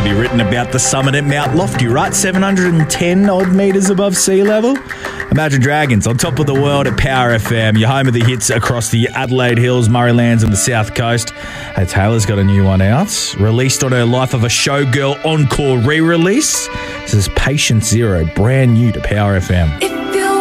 to be written about the summit at Mount Lofty, right? 710 odd metres above sea level. Imagine Dragons on top of the world at Power FM. Your home of the hits across the Adelaide Hills, Murraylands and the South Coast. Hey, Taylor's got a new one out. Released on her Life of a Showgirl Encore re-release. This is Patient Zero, brand new to Power FM.